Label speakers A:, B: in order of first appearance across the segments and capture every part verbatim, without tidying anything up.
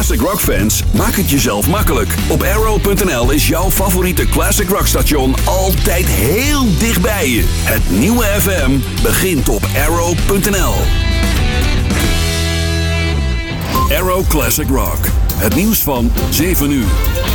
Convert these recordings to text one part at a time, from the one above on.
A: classic rock fans, maak het jezelf makkelijk. Op arrow punt n l is jouw favoriete classic rock station altijd heel dichtbij je. Het nieuwe F M begint op arrow punt n l. Arrow Classic Rock. Het nieuws van zeven uur.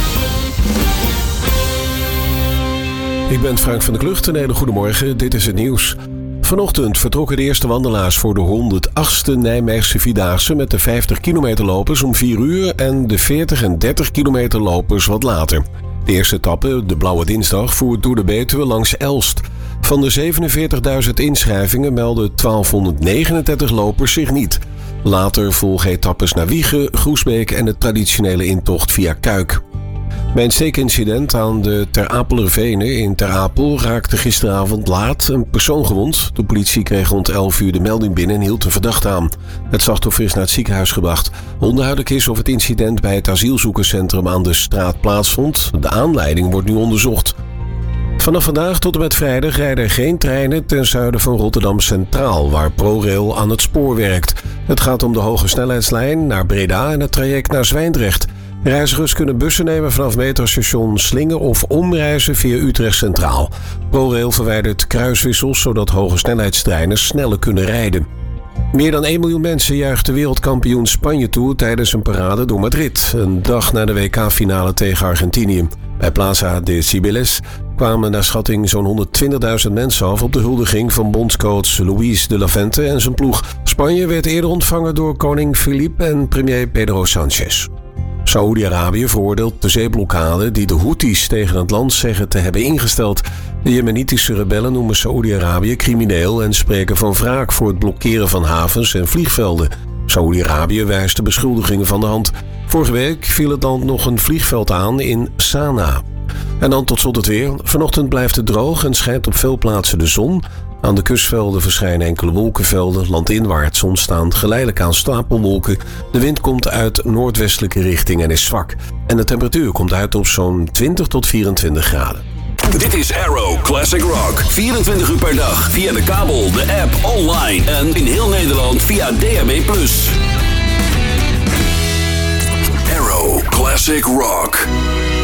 B: Ik ben Frank van der Klucht. Een hele goede morgen. Dit is het nieuws. Vanochtend vertrokken de eerste wandelaars voor de honderdachtste Nijmeegse Vierdaagse met de vijftig kilometer lopers om vier uur en de veertig en dertig kilometer lopers wat later. De eerste etappe, de Blauwe Dinsdag, voert door de Betuwe langs Elst. Van de zevenenveertigduizend inschrijvingen melden twaalfhonderdnegenendertig lopers zich niet. Later volgen etappes naar Wijchen, Groesbeek en de traditionele intocht via Kuik. Bij een steekincident aan de Ter Apelervenen in Ter Apel raakte gisteravond laat een persoon gewond. De politie kreeg rond elf uur de melding binnen en hield de verdachte aan. Het slachtoffer is naar het ziekenhuis gebracht. Onduidelijk is of het incident bij het asielzoekerscentrum aan de straat plaatsvond. De aanleiding wordt nu onderzocht. Vanaf vandaag tot en met vrijdag rijden er geen treinen ten zuiden van Rotterdam Centraal, waar ProRail aan het spoor werkt. Het gaat om de hoge snelheidslijn naar Breda en het traject naar Zwijndrecht. Reizigers kunnen bussen nemen vanaf metrostation Slingen of omreizen via Utrecht Centraal. ProRail verwijdert kruiswissels zodat hoge snelheidstreinen sneller kunnen rijden. Meer dan één miljoen mensen juicht de wereldkampioen Spanje toe tijdens een parade door Madrid, een dag na de W K-finale tegen Argentinië. Bij Plaza de Cibeles kwamen naar schatting zo'n honderdtwintigduizend mensen af op de huldiging van bondscoach Luis de la Fuente en zijn ploeg. Spanje werd eerder ontvangen door koning Felipe en premier Pedro Sánchez. Saoedi-Arabië veroordeelt de zeeblokkade die de Houthis tegen het land zeggen te hebben ingesteld. De Jemenitische rebellen noemen Saoedi-Arabië crimineel en spreken van wraak voor het blokkeren van havens en vliegvelden. Saoedi-Arabië wijst de beschuldigingen van de hand. Vorige week viel het land nog een vliegveld aan in Sanaa. En dan tot slot het weer. Vanochtend blijft het droog en schijnt op veel plaatsen de zon. Aan de kustvelden verschijnen enkele wolkenvelden. Landinwaarts ontstaan geleidelijk aan stapelwolken. De wind komt uit noordwestelijke richting en is zwak. En de temperatuur komt uit op zo'n twintig tot vierentwintig graden.
A: Dit is Arrow Classic Rock. vierentwintig uur per dag via de kabel, de app, online en in heel Nederland via D A B plus. Arrow Classic Rock.